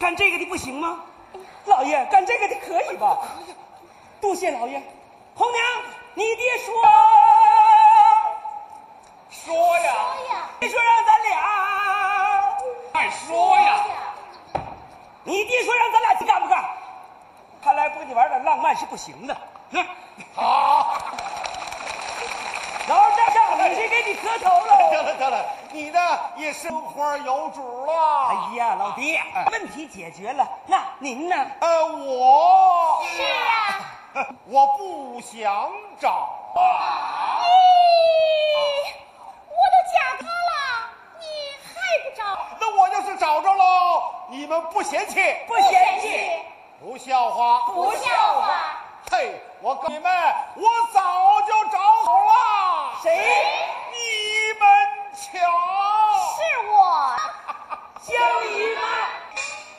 干这个的不行吗？老爷，干这个的可以吧？多谢老爷。红娘，你爹说呀， 你说让咱俩， 快说呀！ 你爹说让咱俩去干不干？看来不跟你玩点浪漫是不行的。 好， 老张上，你是给你磕头喽。 得了，你呢也生活有主了。 哎呀，老爹，问题解决了，那您呢？ 我是啊， 我不想找啊。 我都嫁他了，你还不找？ 那我要是找着喽，你们不嫌弃？ 不嫌弃， 不笑话？ 不笑话。 嘿，我告诉你们，我早就找好了。 谁？